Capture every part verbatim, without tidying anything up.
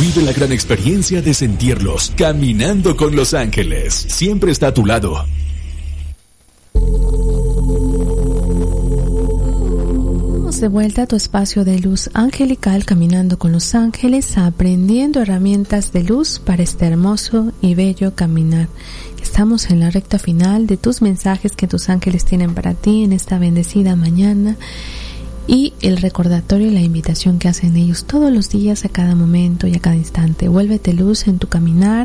Vive la gran experiencia de sentirlos caminando con los ángeles. Siempre está a tu lado. De vuelta a tu espacio de luz angelical, caminando con los ángeles, aprendiendo herramientas de luz para este hermoso y bello caminar. Estamos en la recta final de tus mensajes que tus ángeles tienen para ti en esta bendecida mañana, y el recordatorio y la invitación que hacen ellos todos los días, a cada momento y a cada instante. Vuélvete luz en tu caminar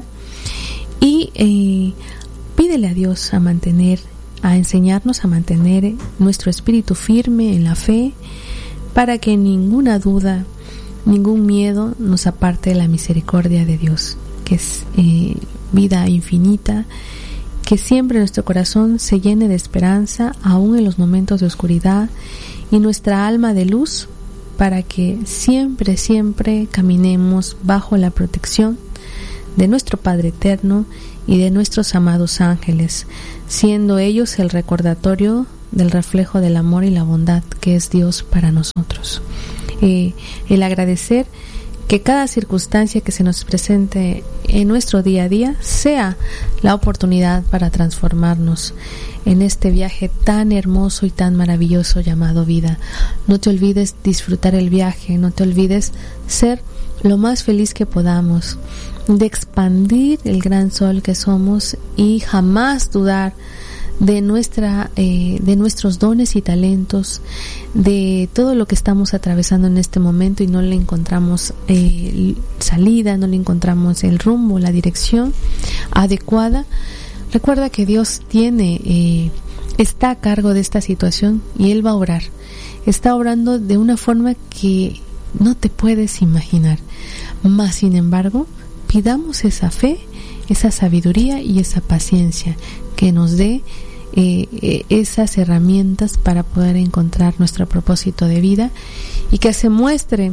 y eh, pídele a Dios a mantener, a enseñarnos a mantener nuestro espíritu firme en la fe, para que ninguna duda, ningún miedo nos aparte de la misericordia de Dios, que es eh, vida infinita, que siempre nuestro corazón se llene de esperanza, aún en los momentos de oscuridad, y nuestra alma de luz, para que siempre, siempre caminemos bajo la protección de nuestro Padre Eterno y de nuestros amados ángeles, siendo ellos el recordatorio del reflejo del amor y la bondad que es Dios para nosotros. Eh, el agradecer que cada circunstancia que se nos presente en nuestro día a día sea la oportunidad para transformarnos en este viaje tan hermoso y tan maravilloso llamado vida. No te olvides disfrutar el viaje, no te olvides ser lo más feliz que podamos, de expandir el gran sol que somos y jamás dudar de nuestra eh, de nuestros dones y talentos, de todo lo que estamos atravesando en este momento y no le encontramos eh, salida, no le encontramos el rumbo, la dirección adecuada. Recuerda que Dios tiene eh, está a cargo de esta situación y Él va a obrar. Está obrando de una forma que no te puedes imaginar. Mas, sin embargo, pidamos esa fe, esa sabiduría y esa paciencia que nos dé eh, eh, esas herramientas para poder encontrar nuestro propósito de vida, y que se muestre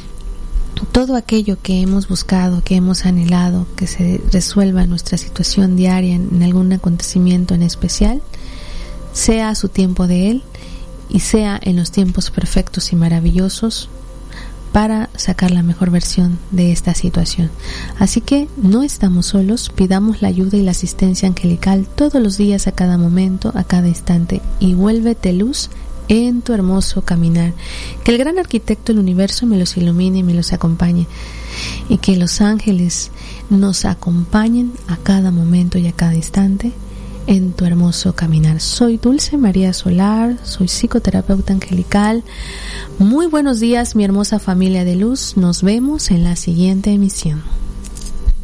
todo aquello que hemos buscado, que hemos anhelado, que se resuelva nuestra situación diaria en, en algún acontecimiento en especial, sea a su tiempo de Él y sea en los tiempos perfectos y maravillosos, para sacar la mejor versión de esta situación. Así que no estamos solos, pidamos la ayuda y la asistencia angelical todos los días, a cada momento, a cada instante, y vuélvete luz en tu hermoso caminar. Que el gran arquitecto del universo me los ilumine y me los acompañe, y que los ángeles nos acompañen a cada momento y a cada instante en tu hermoso caminar. Soy Dulce María Solar, soy psicoterapeuta angelical. Muy buenos días, mi hermosa familia de luz. Nos vemos en la siguiente emisión.